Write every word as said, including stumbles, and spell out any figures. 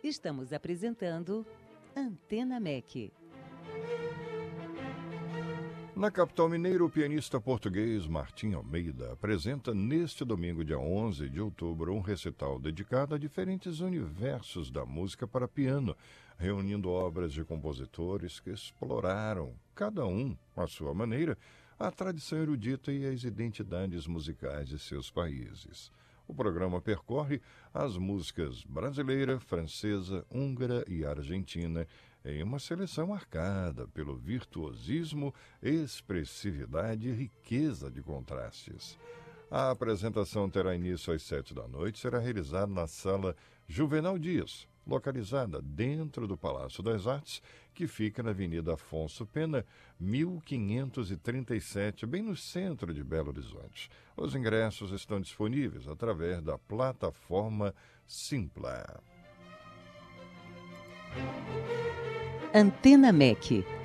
Estamos apresentando Antena M E C. Na capital mineira, o pianista português Martim Almeida apresenta neste domingo, dia onze de outubro, um recital dedicado a diferentes universos da música para piano, reunindo obras de compositores que exploraram, cada um à sua maneira, a tradição erudita e as identidades musicais de seus países. O programa percorre as músicas brasileira, francesa, húngara e argentina, em uma seleção marcada pelo virtuosismo, expressividade e riqueza de contrastes. A apresentação terá início às sete da noite e será realizada na Sala Juvenal Dias, localizada dentro do Palácio das Artes, que fica na Avenida Afonso Pena, mil quinhentos e trinta e sete, bem no centro de Belo Horizonte. Os ingressos estão disponíveis através da plataforma Simpla. Antena M E C.